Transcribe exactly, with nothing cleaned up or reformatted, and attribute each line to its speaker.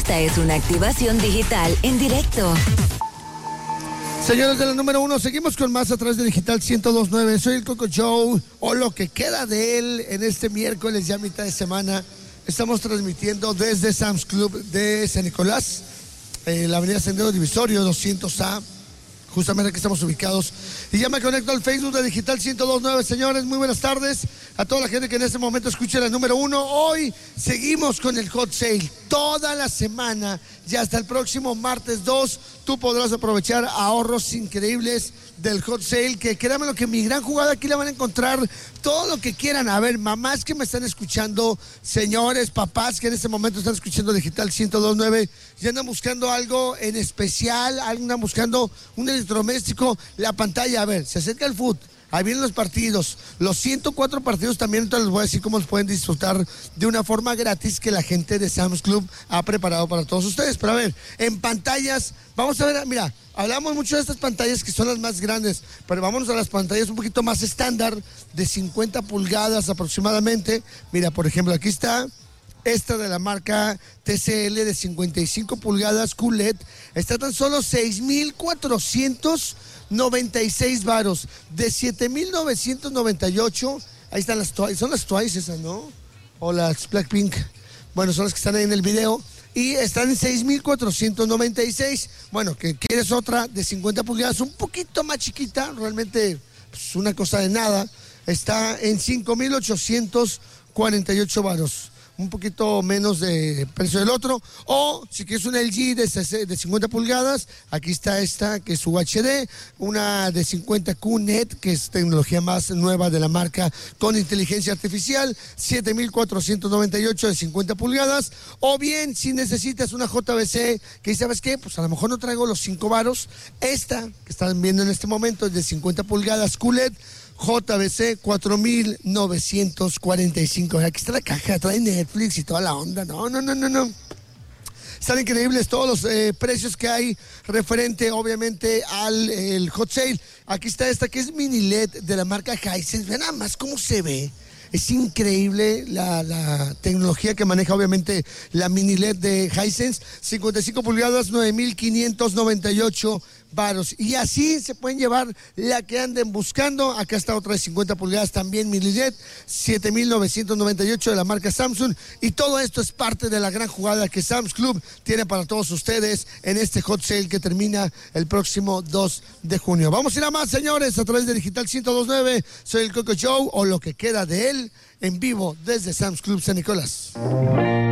Speaker 1: Esta es una activación digital en directo.
Speaker 2: Señores de la número uno, seguimos con más a través de Digital ciento dos punto nueve. Soy el Coco Joe, o lo que queda de él en este miércoles, ya mitad de semana. Estamos transmitiendo desde Sam's Club de San Nicolás, en la avenida Sendero Divisorio doscientos A. Justamente aquí estamos ubicados. Y ya me conecto al Facebook de Digital ciento dos punto nueve. Señores, muy buenas tardes a toda la gente que en este momento escucha la número uno. Hoy seguimos con el hot sale. Toda la semana y hasta el próximo martes dos, tú podrás aprovechar ahorros increíbles del hot sale, que créanme lo que mi gran jugada aquí la van a encontrar todo lo que quieran. A ver, mamás que me están escuchando, señores, papás que en este momento están escuchando Digital ciento dos punto nueve y andan buscando algo en especial, andan buscando un electrodoméstico, la pantalla. A ver, se acerca el fútbol. Ahí vienen los partidos, los ciento cuatro partidos también. Entonces les voy a decir cómo los pueden disfrutar de una forma gratis que la gente de Sam's Club ha preparado para todos ustedes. Pero a ver, en pantallas, vamos a ver, mira, hablamos mucho de estas pantallas que son las más grandes, pero vámonos a las pantallas un poquito más estándar, de cincuenta pulgadas aproximadamente. Mira, por ejemplo, aquí está esta de la marca T C L de cincuenta y cinco pulgadas Q L E D. Está tan solo seis mil cuatrocientos noventa y seis varos, de siete mil novecientos noventa y ocho. Ahí están las Twice, son las Twice esas, ¿no? O las Blackpink. Bueno, son las que están ahí en el video. Y están en seis mil cuatrocientos noventa y seis. Bueno, que quieres otra de cincuenta pulgadas, un poquito más chiquita, realmente pues, una cosa de nada. Está en cinco mil ochocientos cuarenta y ocho varos. Un poquito menos de precio del otro. O si quieres una L G de, de cincuenta pulgadas, aquí está esta que es U H D, una de cincuenta Q N E T, que es tecnología más nueva de la marca con inteligencia artificial, siete mil cuatrocientos noventa y ocho de cincuenta pulgadas. O bien si necesitas una J B C, que ¿sabes qué? Pues a lo mejor no traigo los cinco varos. Esta que están viendo en este momento es de cincuenta pulgadas Q L E D, J B C cuatro mil novecientos cuarenta y cinco. Aquí está la caja, trae Netflix y toda la onda. No, no, no, no, no. Están increíbles todos los eh, precios que hay referente, obviamente, al el hot sale. Aquí está esta que es mini L E D de la marca Hisense. Vean nada más cómo se ve. Es increíble la, la tecnología que maneja, obviamente, la mini L E D de Hisense. cincuenta y cinco pulgadas, nueve mil quinientos noventa y ocho varos. Y así se pueden llevar la que anden buscando. Acá está otra de cincuenta pulgadas, también mini L E D, siete mil novecientos noventa y ocho de la marca Samsung. Y todo esto es parte de la gran jugada que Sam's Club tiene para todos ustedes en este hot sale que termina el próximo dos de junio. Vamos a ir a más, señores, a través de Digital ciento dos punto nueve. Soy el Coco Joe, o lo que queda de él, en vivo desde Sam's Club San Nicolás.